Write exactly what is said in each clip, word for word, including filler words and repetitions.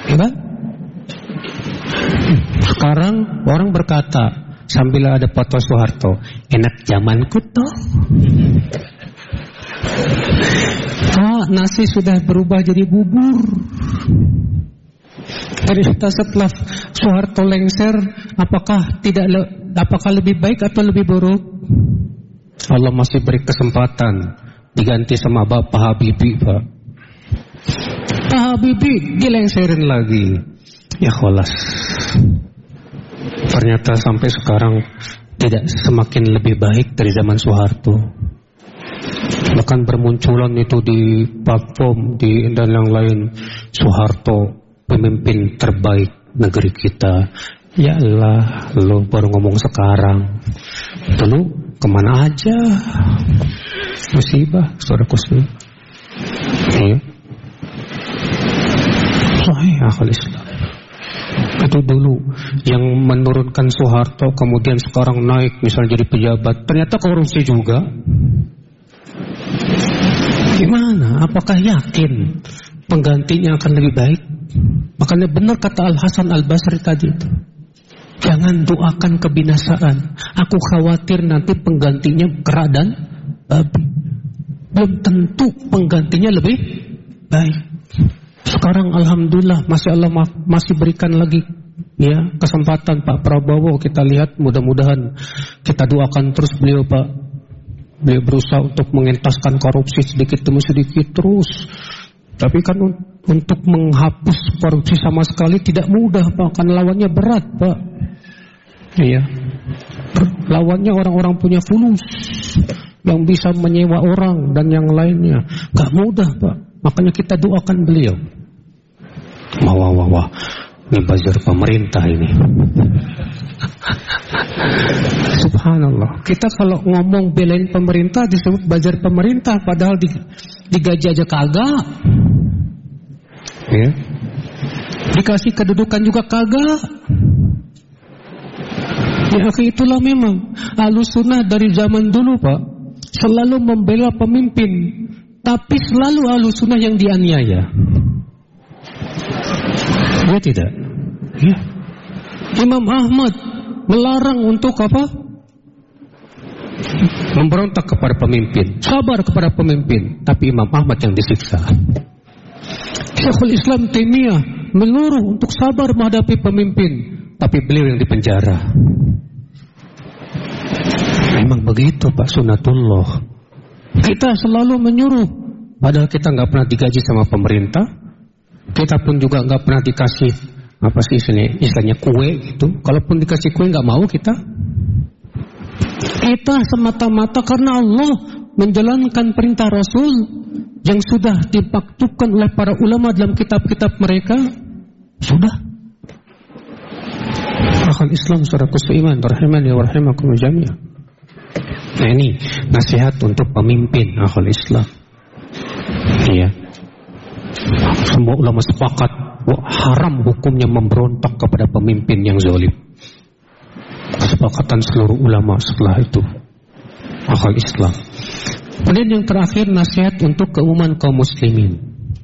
Ya kan? Sekarang orang berkata sambil ada foto Soeharto, enak zamanku toh. Ah, nasi sudah berubah jadi bubur. Ternyata setelah Soeharto lengser, apakah tidak le- apakah lebih baik atau lebih buruk? Allah masih beri kesempatan, diganti sama Bapak Habibie, Pak. Pak Habibie dilengserin lagi. Ya kholas. Ternyata sampai sekarang tidak semakin lebih baik dari zaman Soeharto. Bahkan bermunculan itu di platform di dan yang lain, Soeharto pemimpin terbaik negeri kita. Ya Allah, lo baru ngomong sekarang. Dulu kemana aja? Musibah, saudaraku sekalian. Iya. Sahih akal Islam. Itu dulu yang menurunkan Soeharto, kemudian sekarang naik misalnya jadi pejabat, ternyata korupsi juga. Gimana? Apakah yakin penggantinya akan lebih baik? Makanya benar kata Al Hasan Al Basri tadi itu, jangan doakan kebinasaan. Aku khawatir nanti penggantinya kera dan babi. Belum tentu penggantinya lebih baik. Sekarang alhamdulillah masih Allah masih berikan lagi ya kesempatan Pak Prabowo. Kita lihat, mudah-mudahan kita doakan terus beliau, Pak. Beliau berusaha untuk mengentaskan korupsi sedikit demi sedikit terus. Tapi kan untuk menghapus korupsi sama sekali tidak mudah, Pak. Kan lawannya berat, Pak. Iya. Lawannya orang-orang punya fulus yang bisa menyewa orang dan yang lainnya. Gak mudah, Pak. Makanya kita doakan beliau. Wah, wah, wah, wah. Ini buzzer pemerintah ini. Subhanallah. Kita kalau ngomong belain pemerintah disebut buzzer pemerintah, padahal di, digaji aja kagak. Ya. Dikasih kedudukan juga kagak. Ya, itulah memang Ahlussunnah dari zaman dulu, Pak, selalu membela pemimpin, tapi selalu Ahlussunnah yang dianiaya. Ya tidak? Ya. Imam Ahmad melarang untuk apa? Memberontak kepada pemimpin, sabar kepada pemimpin, tapi Imam Ahmad yang disiksa. Syekhul Islam Taimiyah menyuruh untuk sabar menghadapi pemimpin, tapi beliau yang dipenjara. Memang begitu, Pak, sunatullah. Kita selalu menyuruh, padahal kita nggak pernah digaji sama pemerintah. Kita pun juga nggak pernah dikasih apa sih istilahnya, istilahnya kue gitu. Kalaupun dikasih kue nggak mau kita. Kita semata-mata karena Allah menjalankan perintah Rasul yang sudah dipaktubkan oleh para ulama dalam kitab-kitab mereka. Sudah. Akal Islam saudaraku seiman, rahimani wa rahimakum jami'an. Nah, ini nasihat untuk pemimpin akal Islam. Iya. Semua ulama sepakat bahwa haram hukumnya memberontak kepada pemimpin yang zalim. Kesepakatan seluruh ulama setelah itu akal Islam. Kemudian yang terakhir, nasihat untuk keumuman kaum muslimin.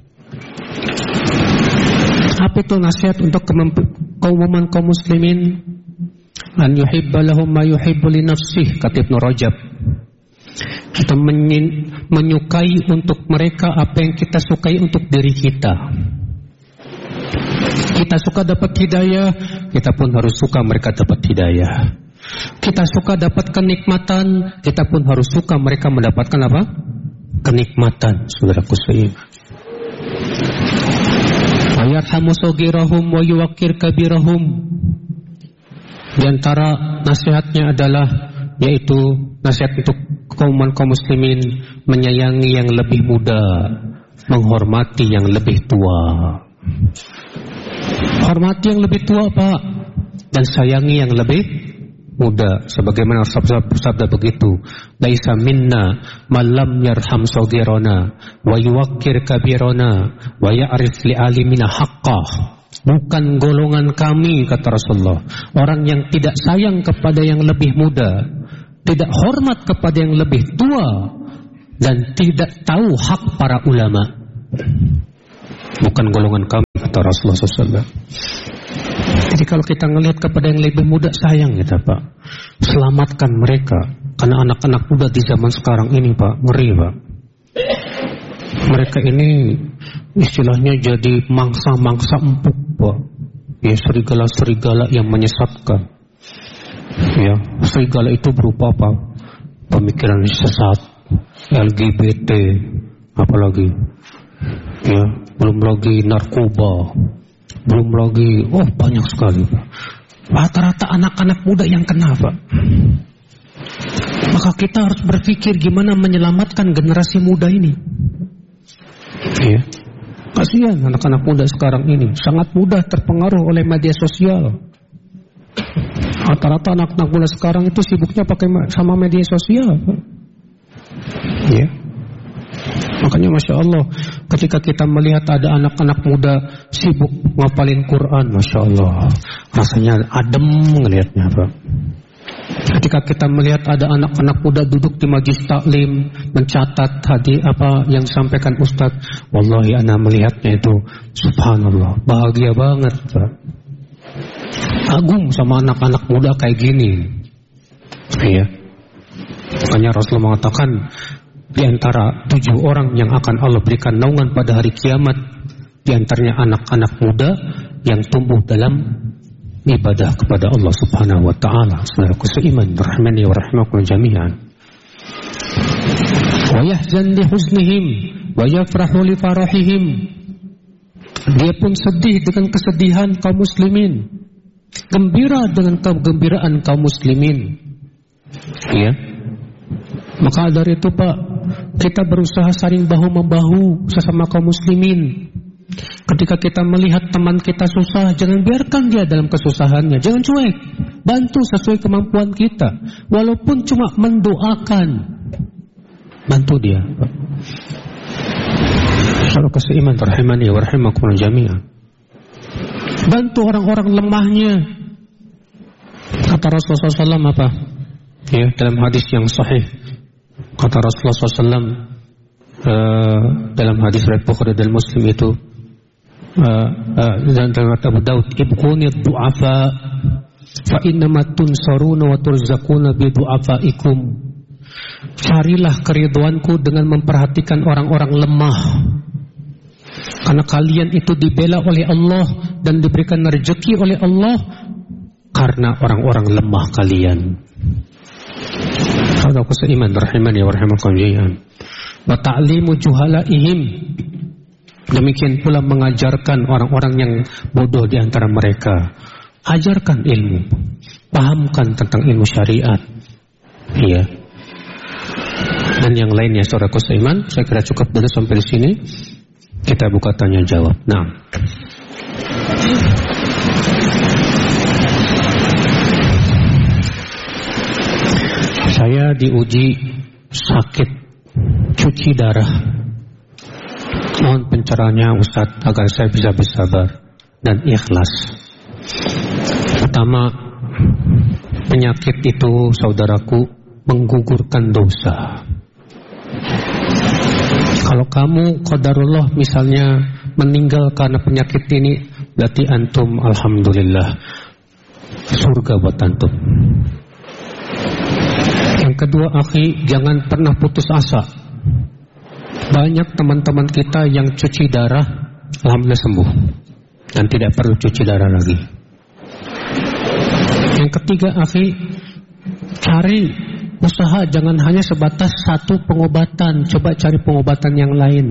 Apa itu nasihat untuk keumuman kaum muslimin? An yuhibba lahum ma yuhibbu li nafsih, kata Ibnu Rajab. Kita menyukai untuk mereka apa yang kita sukai untuk diri kita. Kita suka dapat hidayah, kita pun harus suka mereka dapat hidayah. Kita suka dapat kenikmatan, kita pun harus suka mereka mendapatkan apa? Kenikmatan, saudaraku seiman. Ayarhamu sogirahum wa yuwakir kabirahum. Di antara nasihatnya adalah, yaitu nasihat untuk kaum kaum muslimin, menyayangi yang lebih muda, menghormati yang lebih tua. Hormati yang lebih tua, Pak, dan sayangi yang lebih muda. Sebagaimana sabda begitu, laisa minna man lam yarham saghirana wa yuwaqqir kabirana wa ya'rif li alimina haqqah. Bukan golongan kami, kata Rasulullah, orang yang tidak sayang kepada yang lebih muda, tidak hormat kepada yang lebih tua, dan tidak tahu hak para ulama. bukan golongan kami, kata Rasulullah shallallahu alaihi wasallam. Jadi kalau kita ngelihat kepada yang lebih muda, sayang kita Pak, selamatkan mereka. Karena anak-anak muda di zaman sekarang ini Pak, ngeri Pak. Mereka ini istilahnya jadi mangsa-mangsa empuk Pak. Ya, serigala-serigala yang menyesatkan. Ya, serigala itu berupa apa? Pemikiran sesat, L G B T, apalagi, ya, belum lagi narkoba, belum lagi, oh banyak sekali. Rata-rata anak-anak muda yang kena Pak. Maka kita harus berpikir gimana menyelamatkan generasi muda ini. Ya, kasihan anak-anak muda sekarang ini sangat mudah terpengaruh oleh media sosial. Rata-rata anak-anak muda sekarang itu sibuknya pakai sama media sosial. Ya. Makanya Masya Allah, ketika kita melihat ada anak-anak muda sibuk ngapalin Quran, Masya Allah, rasanya adem ngelihatnya Pak. Ketika kita melihat ada anak-anak muda duduk di majlis taklim mencatat hadis apa yang disampaikan Ustaz, wallahi ana melihatnya itu subhanallah, bahagia banget Pak. Kagum sama anak-anak muda kayak gini. Iya. Makanya Rasulullah mengatakan di antara tujuh orang yang akan Allah berikan naungan pada hari kiamat, di antaranya anak-anak muda yang tumbuh dalam ibadah kepada Allah Subhanahu wa taala. Saudaraku seiman, rahmani wa rahimakum jami'an. Wa yahzan li huznihim wa yafrahu li farahihim. Dia pun sedih dengan kesedihan kaum muslimin, gembira dengan kegembiraan kaum muslimin. Ya. Maka dari itu Pak, kita berusaha saling bahu-membahu sesama kaum muslimin. Ketika kita melihat teman kita susah, jangan biarkan dia dalam kesusahannya. Jangan cuek, bantu sesuai kemampuan kita. Walaupun cuma mendoakan, bantu dia Pak. Saudara seiman rahimani wa rahimakumullah jami'an. Bantu orang-orang lemahnya. Kata Rasulullah shallallahu alaihi wasallam apa? Ya, dalam hadis yang sahih, kata Rasulullah shallallahu alaihi wasallam uh, dalam hadis riwayat Bukhari dan Muslim itu, uh, uh, dan dalam Abu Daud, ibquni du'afa fa innama tunsaruna wa turzaquna bi du'afaikum. Carilah keridhoanku dengan memperhatikan orang-orang lemah. Karena kalian itu dibela oleh Allah dan diberikan rezeki oleh Allah karena orang-orang lemah kalian. Saudaraku seiman rahimani wa rahimakumullah jami'an. Wa ta'limu juhalaihim. Demikian pula mengajarkan orang-orang yang bodoh di antara mereka. Ajarkan ilmu, pahamkan tentang ilmu syariat. Iya. Dan yang lainnya saudaraku seiman, saya kira cukup dulu sampai di sini. Kita buka tanya jawab. Nah, saya diuji sakit cuci darah. Mohon pencerahannya Ustaz agar saya bisa bersabar dan ikhlas. Pertama, penyakit itu saudaraku menggugurkan dosa. Kalau kamu qadarullah misalnya meninggal karena penyakit ini, berarti antum alhamdulillah surga buat antum. Yang kedua, akhi, jangan pernah putus asa. Banyak teman-teman kita yang cuci darah, alhamdulillah sembuh dan tidak perlu cuci darah lagi. Yang ketiga, akhi, cari usaha, jangan hanya sebatas satu pengobatan, coba cari pengobatan yang lain.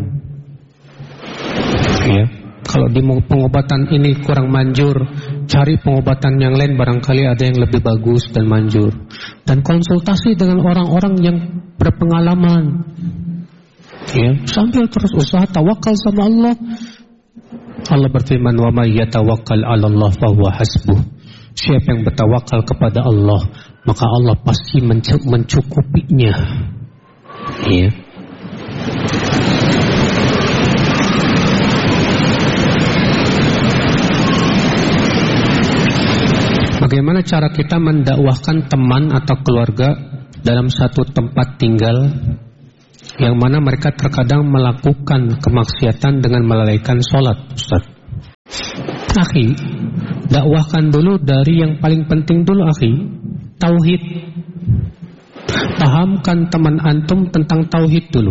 Ya, kalau di pengobatan ini kurang manjur, cari pengobatan yang lain, barangkali ada yang lebih bagus dan manjur. Dan konsultasi dengan orang-orang yang berpengalaman. Ya, sambil terus usaha tawakal sama Allah. Allah berfirman, "Wa may yatawakkal 'ala Allah fa huwa hasbuh." Siapa yang bertawakal kepada Allah, maka Allah pasti mencukupinya. Ya. Bagaimana cara kita mendakwahkan teman atau keluarga dalam satu tempat tinggal yang mana mereka terkadang melakukan kemaksiatan dengan melalaikan sholat, Ustaz. Akhi, dakwahkan dulu dari yang paling penting dulu, akhi, tauhid. Pahamkan teman antum tentang tauhid dulu.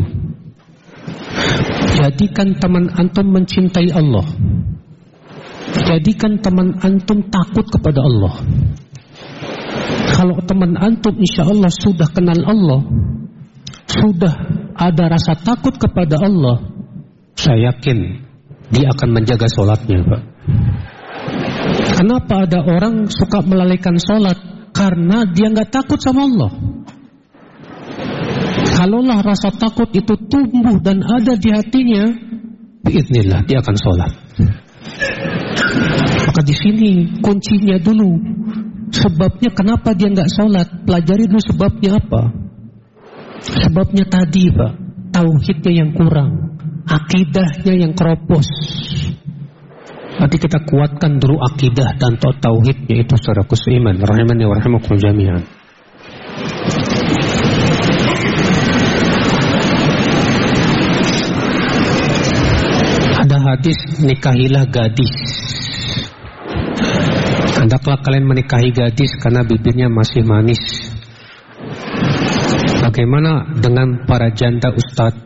Jadikan teman antum mencintai Allah. Jadikan teman antum takut kepada Allah. Kalau teman antum insya Allah sudah kenal Allah, sudah ada rasa takut kepada Allah, saya yakin dia akan menjaga sholatnya, Pak. Kenapa ada orang suka melalaikan sholat? Karena dia nggak takut sama Allah. Kalaulah rasa takut itu tumbuh dan ada di hatinya, biiznillah dia akan sholat. Maka di sini kuncinya dulu. Sebabnya kenapa dia nggak sholat? Pelajari dulu sebabnya apa. Sebabnya tadi, Pak, tauhidnya yang kurang, akidahnya yang keropos. Nanti kita kuatkan dulu akidah dan tauhidnya itu secara kusiman. Rahimani wa rahimakum jami'an. Ada hadis, nikahilah gadis. Hendaklah kalian menikahi gadis karena bibirnya masih manis. Bagaimana dengan para janda, Ustaz?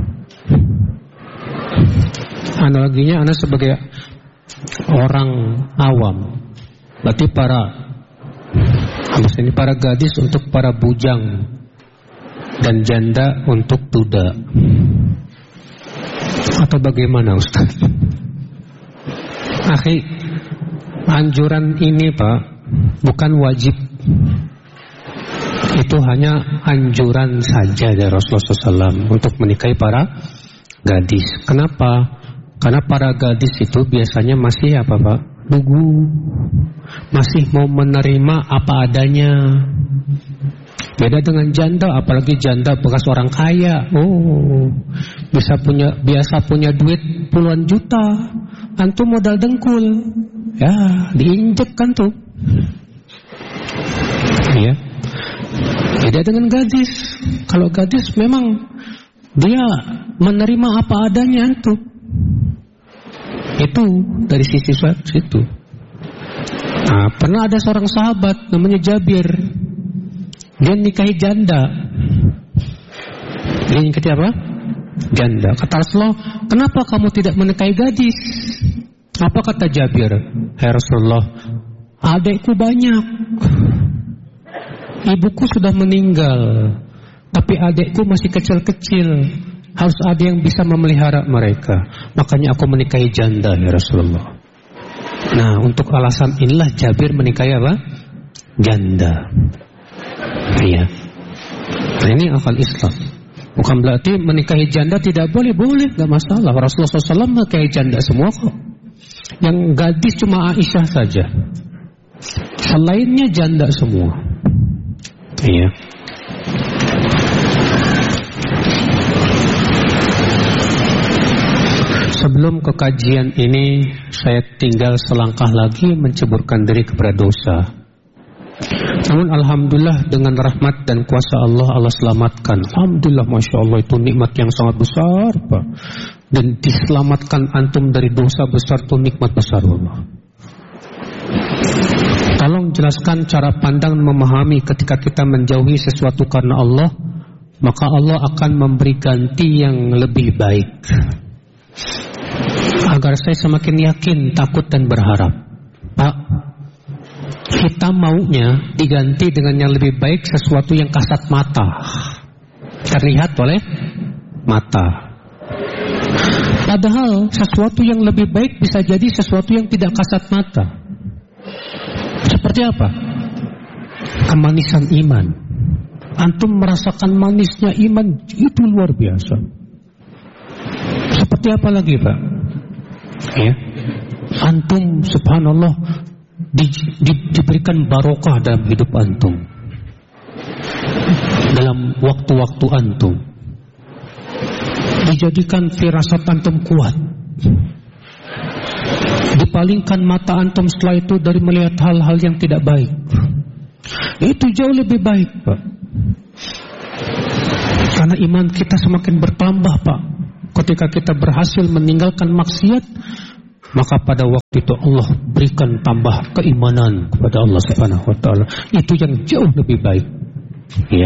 Analoginya Anda sebagai orang awam, berarti para maksudnya para gadis untuk para bujang dan janda untuk duda. Atau bagaimana, Ustaz? Akhi, anjuran ini, Pak, bukan wajib. Itu hanya anjuran saja dari Rasulullah shallallahu alaihi wasallam untuk menikahi para gadis. Kenapa? Karena para gadis itu biasanya masih apa, Pak? Lugu, masih mau menerima apa adanya. Beda dengan janda, apalagi janda bekas orang kaya. Oh, bisa punya biasa punya duit puluhan juta, antum modal dengkul, ya diinjek kan tuh. Iya. Beda dengan gadis. Kalau gadis memang dia menerima apa adanya antum. Itu dari sisi situ. Nah, pernah ada seorang sahabat namanya Jabir. Dia nikahi janda. Dia nikahi apa? Janda. Kata Rasulullah, kenapa kamu tidak menikahi gadis? Apa kata Jabir? Hai Rasulullah, adikku banyak. Ibuku sudah meninggal, tapi adikku masih kecil-kecil. Harus ada yang bisa memelihara mereka. Makanya aku menikahi janda, ya Rasulullah. Nah, untuk alasan inilah Jabir menikahi apa? Janda. Iya. Nah, ini akal Islam. Bukan berarti menikahi janda tidak boleh. Boleh, gak masalah. Rasulullah shallallahu alaihi wasallam menikahi janda semua kok. Yang gadis cuma Aisyah saja. Selainnya janda semua. Iya. Sebelum kekajian ini, saya tinggal selangkah lagi menceburkan diri kepada dosa. Namun alhamdulillah dengan rahmat dan kuasa Allah, Allah selamatkan. Alhamdulillah, Masya Allah, itu nikmat yang sangat besar, Pak. Dan diselamatkan antum dari dosa besar itu nikmat besar Allah. Tolong jelaskan cara pandang memahami ketika kita menjauhi sesuatu karena Allah, maka Allah akan memberi ganti yang lebih baik. Agar saya semakin yakin, takut dan berharap. Pak, kita maunya diganti dengan yang lebih baik, sesuatu yang kasat mata, terlihat oleh mata. Padahal sesuatu yang lebih baik bisa jadi sesuatu yang tidak kasat mata. Seperti apa? Kemanisan iman. Antum merasakan manisnya iman, itu luar biasa. Seperti apa lagi, Pak? Ya, antum subhanallah di, di, diberikan barokah dalam hidup antum, dalam waktu-waktu antum, dijadikan firasat antum kuat, dipalingkan mata antum setelah itu dari melihat hal-hal yang tidak baik. Itu jauh lebih baik, Pak. Karena iman kita semakin bertambah, Pak. Ketika kita berhasil meninggalkan maksiat, maka pada waktu itu Allah berikan tambah keimanan kepada Allah Subhanahu wa taala. Itu yang jauh lebih baik. Ya.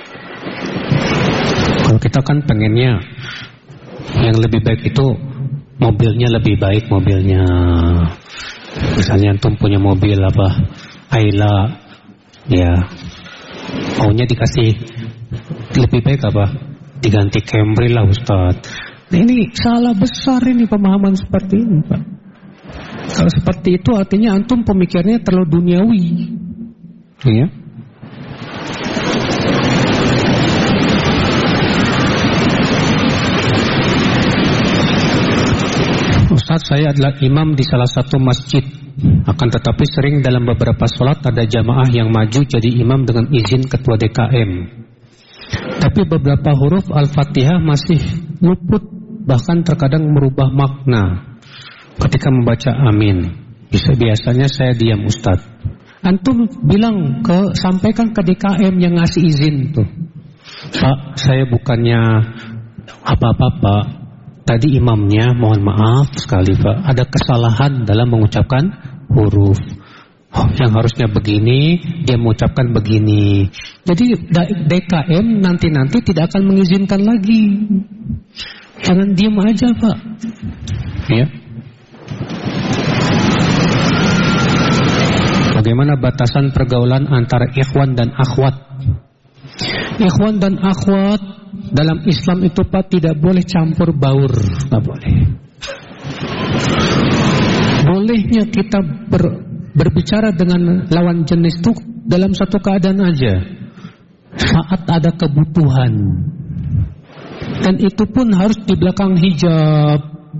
Kalau kita kan pengennya yang lebih baik itu mobilnya lebih baik, mobilnya. Misalnya antum punya mobil apa? Ayla. Ya. Maunya dikasih lebih baik apa? Diganti Camry lah, Ustaz. Nah, ini salah besar ini pemahaman seperti ini, Pak. Kalau seperti itu artinya antum pemikirannya terlalu duniawi. Ya. Ustaz, saya adalah imam di salah satu masjid. Akan tetapi sering dalam beberapa sholat ada jamaah yang maju jadi imam dengan izin ketua D K M. Tapi beberapa huruf Al-Fatihah masih luput, bahkan terkadang merubah makna ketika membaca amin. Bisa biasanya saya diam, Ustaz. Antum bilang ke sampaikan ke D K M yang ngasih izin tuh. Pak, saya bukannya apa-apa, Pak. Tadi imamnya mohon maaf sekali, Pak, ada kesalahan dalam mengucapkan huruf. Oh, yang harusnya begini, dia mengucapkan begini. Jadi D K M nanti-nanti tidak akan mengizinkan lagi. Jangan diam aja, Pak. Ya. Bagaimana batasan pergaulan antara ikhwan dan akhwat? Ikhwan dan akhwat dalam Islam itu, Pak, tidak boleh campur baur, tidak boleh. Bolehnya kita ber, berbicara dengan lawan jenis itu dalam satu keadaan aja, saat ada kebutuhan, dan itu pun harus di belakang hijab.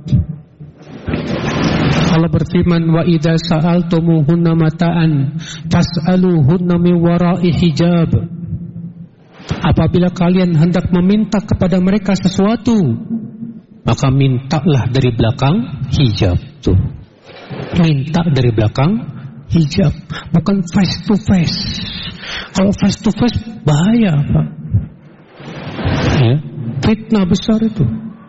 Allah berfirman, wa idza sa'altumuhunna mata'an fas'aluhunna min wara'i hijab. Apabila kalian hendak meminta kepada mereka sesuatu, maka mintalah dari belakang hijab tuh. Minta dari belakang hijab, bukan face to face. Kalau face to face bahaya, Pak. Ya, fitnah besar itu.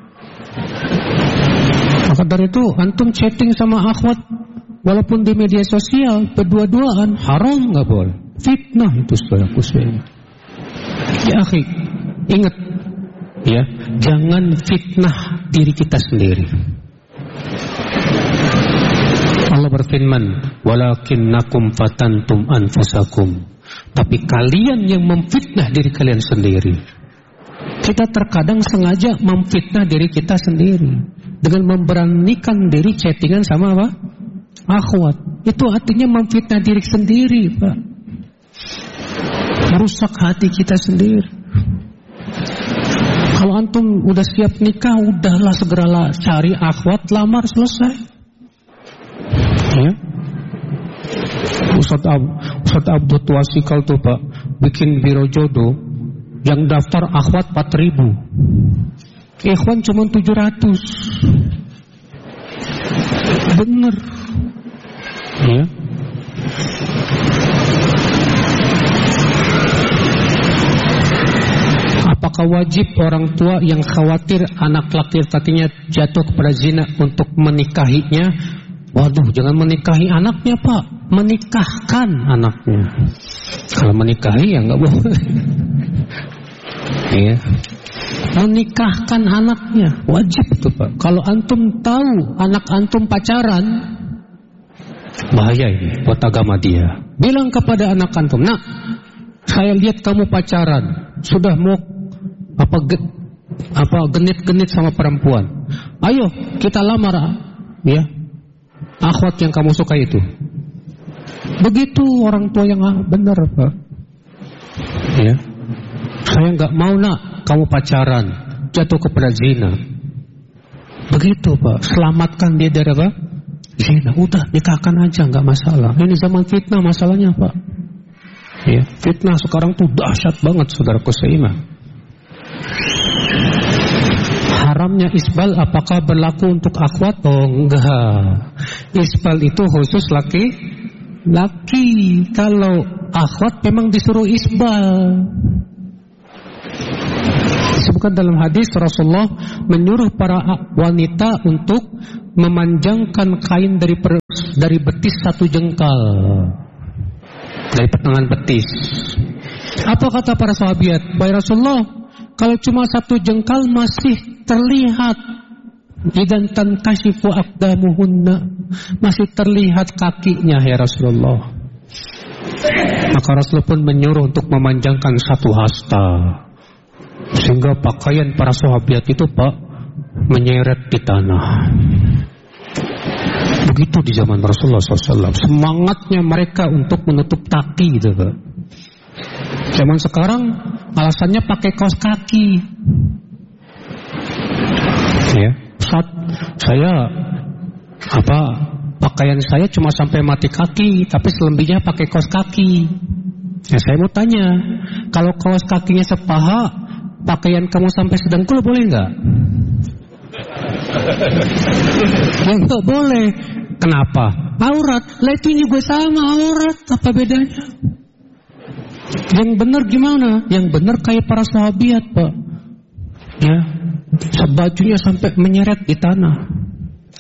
Maka dari itu antum chatting sama akhwat walaupun di media sosial berdua-duaan haram, nggak boleh. Fitnah itu, saudaraku sekalian. Ya akhi, ingat ya, jangan fitnah diri kita sendiri. Allah berfirman, walakinnakum fatantum anfusakum. Tapi kalian yang memfitnah diri kalian sendiri. Kita terkadang sengaja memfitnah diri kita sendiri dengan memberanikan diri chattingan sama apa? Akhwat. Itu artinya memfitnah diri sendiri, Pak. Merusak hati kita sendiri. Kalau antum udah siap nikah, udahlah segeralah cari akhwat, lamar, selesai. Ya. Ustaz Ab, Ustaz Abdul Tuasikal tuh, Pak, bikin biro jodoh yang daftar akhwat empat ribu, ikhwan cuma tujuh ratus. Bener. Ya. Apakah wajib orang tua yang khawatir anak laki-lakinya jatuh kepada zina untuk menikahinya? Waduh, jangan menikahi anaknya, Pak. Menikahkan anaknya. Kalau menikahi ya nggak boleh. Iya. Menikahkan anaknya wajib itu, Pak. Kalau antum tahu anak antum pacaran, bahaya ini buat agama dia. Bilang kepada anak antum, nak, saya lihat kamu pacaran, sudah mau apa apa genit-genit sama perempuan. Ayo kita lamar, ya, akhwat yang kamu suka itu. Begitu orang tua yang benar, Pak. Ya, saya nggak mau, nak, kamu pacaran jatuh kepada zina. Begitu, Pak. Selamatkan dia dari apa? Zina. Udah nikahkan aja, nggak masalah. Ini zaman fitnah masalahnya, Pak. Ya, fitnah sekarang tuh dahsyat banget, saudaraku seiman. Haramnya isbal apakah berlaku untuk akhwat? Oh enggak. Isbal itu khusus laki laki. Kalau akhwat memang disuruh isbal. Disebutkan dalam hadis Rasulullah menyuruh para wanita untuk memanjangkan kain dari per, dari betis satu jengkal, dari pertengahan betis. Apa kata para sahabat? Wahai Rasulullah, kalau cuma satu jengkal masih terlihat, idan tankashifu aqdamuhunna, masih terlihat kakinya ya Rasulullah. Maka Rasulullah pun menyuruh untuk memanjangkan satu hasta, sehingga pakaian para sahabat itu Pak menyeret di tanah. Begitu di zaman Rasulullah shallallahu alaihi wasallam, semangatnya mereka untuk menutup kaki gitu Pak. Zaman sekarang alasannya pakai kaos kaki. Ya, saat saya apa pakaian saya cuma sampai mati kaki, tapi selebihnya pakai kaos kaki. Ya, saya mau tanya, kalau kaos kakinya sepaha, pakaian kamu sampai sedengkul boleh nggak? Ya nggak boleh. Kenapa? Aurat. Lah itu juga sama aurat. Apa bedanya? Yang benar gimana? Yang benar kayak para sahabat Pak. Ya, sebajunya sampai menyeret di tanah.